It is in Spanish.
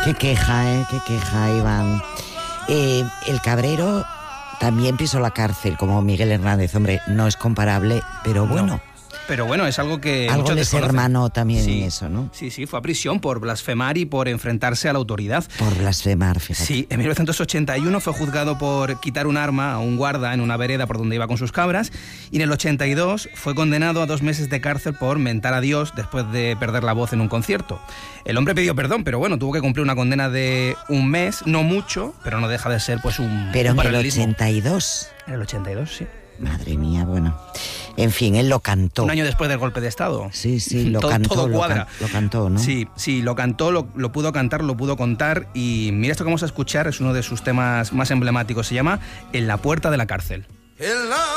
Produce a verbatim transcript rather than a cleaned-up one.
Qué queja, ¿eh? Qué queja, Iván. Eh, el Cabrero también pisó la cárcel, como Miguel Hernández. Hombre, no es comparable, pero bueno. No. Pero bueno, es algo que algo muchos de ser hermano también sí, en eso, ¿no? Sí, sí, fue a prisión por blasfemar y por enfrentarse a la autoridad. Por blasfemar, fíjate. Sí, en mil novecientos ochenta y uno fue juzgado por quitar un arma a un guarda en una vereda por donde iba con sus cabras, y en el ochenta y dos fue condenado a dos meses de cárcel por mentar a Dios después de perder la voz en un concierto. El hombre pidió perdón, pero bueno, tuvo que cumplir una condena de un mes, no mucho, pero no deja de ser pues un Pero un en el paralelismo. ochenta y dos... En el ochenta y dos, sí. Madre mía, bueno. En fin, él lo cantó. Un año después del golpe de Estado. Sí, sí, lo todo, cantó. todo lo, cuadra. can, lo cantó, ¿no? Sí, sí, lo cantó, lo, lo pudo cantar, lo pudo contar. Y mira, esto que vamos a escuchar es uno de sus temas más emblemáticos. Se llama En la puerta de la cárcel.